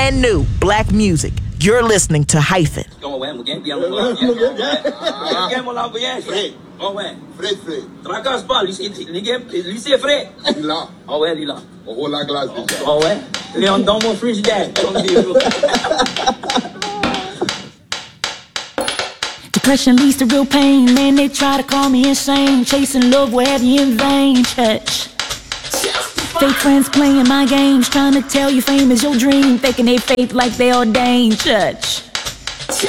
brand new black music. You're listening to Hyphen. Fred. Tracasse pas, lui c'est Fred. Lila. Ah ouais, Lila. On roule la glace déjà. Ah ouais. Léon dans mon frigidaire. Depression leads to real pain. Man, they try to call me insane. Chasing love will have you in vain. Church. Fake friends playing my games, trying to tell you fame is your dream, faking they faith like they ordained. Church.